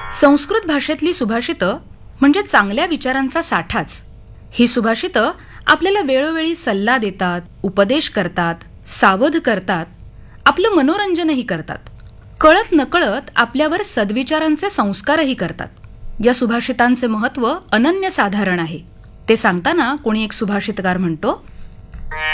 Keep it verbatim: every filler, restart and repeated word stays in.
संस्कृत भाषेतली सुभाषितं म्हणजे चांगल्या विचारांचा साठाच. ही सुभाषितं आपल्याला वेळोवेळी सल्ला देतात, उपदेश करतात, सावध करतात, आपलं मनोरंजनही करतात. कळत नकळत आपल्यावर सद्विचारांचे संस्कारही करतात. या सुभाषितांचे महत्त्व अनन्यसाधारण आहे. ते सांगताना कोणी एक सुभाषितकार म्हणतो,